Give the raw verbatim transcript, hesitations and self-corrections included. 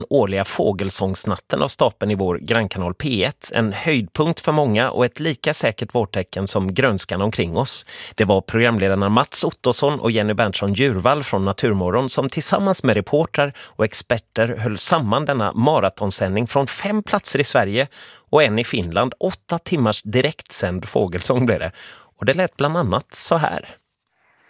årliga fågelsångsnatten av stapeln i vår grannkanal P ett. En höjdpunkt för många och ett lika säkert vårtecken som grönskan omkring oss. Det var programledarna Mats Ottosson och Jenny Berntsson Djurvall från Naturmorgon som tillsammans med reporter och experter höll samman denna maratonsändning från fem platser i Sverige och en i Finland. Åtta timmars direktsänd fågelsång blev det. Och det lät bland annat så här.